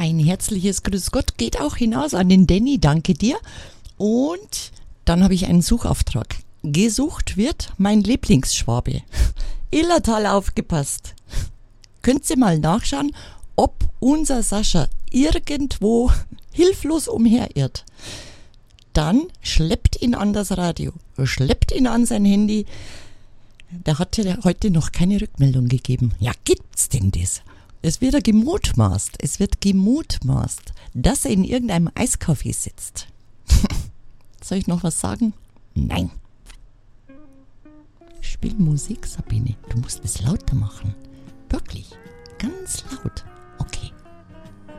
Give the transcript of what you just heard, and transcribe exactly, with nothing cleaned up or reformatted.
ein herzliches Grüß Gott geht auch hinaus an den Danny, danke dir. Und dann habe ich einen Suchauftrag. Gesucht wird mein Lieblingsschwabe. Illertal, aufgepasst. Könnt ihr mal nachschauen, ob unser Sascha irgendwo hilflos umherirrt. Dann schleppt ihn an das Radio, schleppt ihn an sein Handy. Der hat ja heute noch keine Rückmeldung gegeben. Ja, gibt's denn das? Es wird ja gemutmaßt, es wird gemutmaßt, dass er in irgendeinem Eiscafé sitzt. Soll ich noch was sagen? Nein. Spiel Musik, Sabine. Du musst es lauter machen. Wirklich, ganz laut.